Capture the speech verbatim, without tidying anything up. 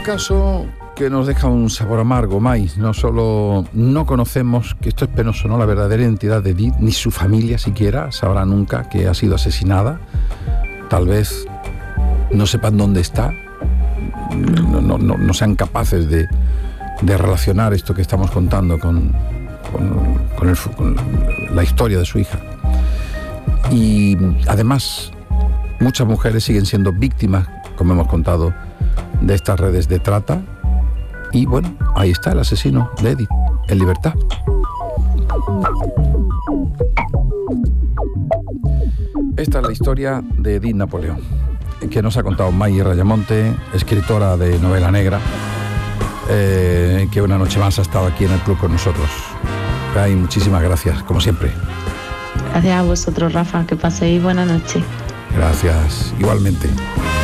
caso que nos deja un sabor amargo, Mai. No solo no conocemos, que esto es penoso, ¿no?, la verdadera identidad de Edith, ni su familia siquiera sabrá nunca que ha sido asesinada. Tal vez no sepan dónde está, no, no, no, no sean capaces de, de relacionar esto que estamos contando con, con, con, el, con la historia de su hija. Y además, muchas mujeres siguen siendo víctimas, como hemos contado, de estas redes de trata. Y bueno, ahí está el asesino de Edith, en libertad. Esta es la historia de Edith Napoleón, que nos ha contado May Rayamonte, escritora de novela negra, eh, que una noche más ha estado aquí en el club con nosotros. May, muchísimas gracias, como siempre. Gracias a vosotros, Rafa, que paséis buena noche. Gracias, igualmente.